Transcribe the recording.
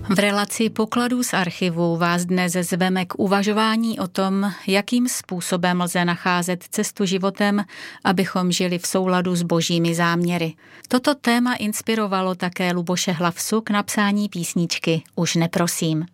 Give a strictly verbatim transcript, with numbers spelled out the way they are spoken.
V relaci Pokladů z archivu vás dnes zveme k uvažování o tom, jakým způsobem lze nacházet cestu životem, abychom žili v souladu s božími záměry. Toto téma inspirovalo také Luboše Hlavsu k napsání písničky Už neprosím.